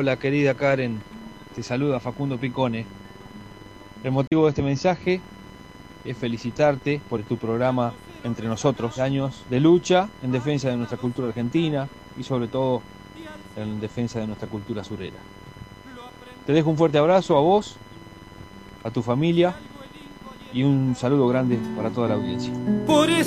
Hola querida Karen, te saluda Facundo Picone. El motivo de este mensaje es felicitarte por tu programa Entre Nosotros, años de lucha en defensa de nuestra cultura argentina y sobre todo en defensa de nuestra cultura surera. Te dejo un fuerte abrazo a vos, a tu familia y un saludo grande para toda la audiencia.